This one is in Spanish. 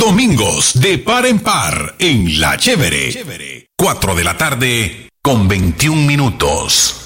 domingos de par en par en La Chévere. 4 de la tarde con 21 minutos.